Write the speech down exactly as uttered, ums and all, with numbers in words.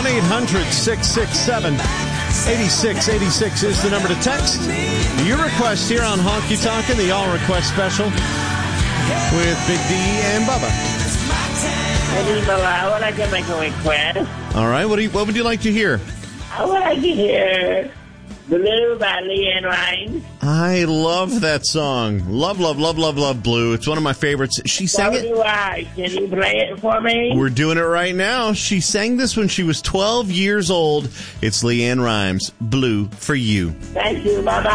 one eight hundred six six seven eight six eight six is the number to text. Your request here on Honky Tonkin', the All Request Special with Big D and Bubba. Hey, Bubba, I would like to make a request. All right, what do you, what would you like to hear? I would like to hear Blue by LeAnn Rimes. I love that song. Love, love, love, love, love Blue. It's one of my favorites. She sang So it. do I. Can you play it for me? We're doing it right now. She sang this when she was twelve years old. It's LeAnn Rimes, Blue for You. Thank you. Bye-bye.